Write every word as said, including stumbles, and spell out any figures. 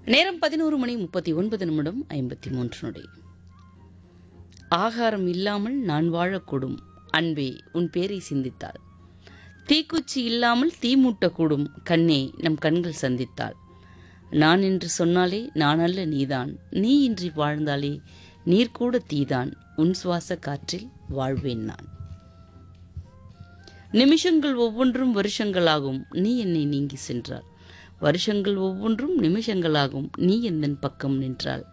நேரம் பதினோரு மணி முப்பத்தி ஒன்பது நிமிடம் ஐம்பத்தி மூன்று நொடி. ஆகாரம் இல்லாமல் நான் வாழக்கூடும் அன்பே உன் பேரை சிந்தித்தாள். தீக்குச்சி இல்லாமல் தீ மூட்டக்கூடும் கண்ணே நம் கண்கள் சந்தித்தாள். நான் என்று சொன்னாலே நான் அல்ல நீதான், நீ இன்றி வாழ்ந்தாலே நீர்கூட தீதான், உன் சுவாச காற்றில் வாழ்வேன் நான். நிமிஷங்கள் ஒவ்வொன்றும் வருஷங்களாகும் நீ என்னை நீங்கி சென்றாள். வருஷங்கள் ஒவ்வொன்றும் நிமிஷங்களாகும் நீ எந்தன் பக்கம் நின்றாள்.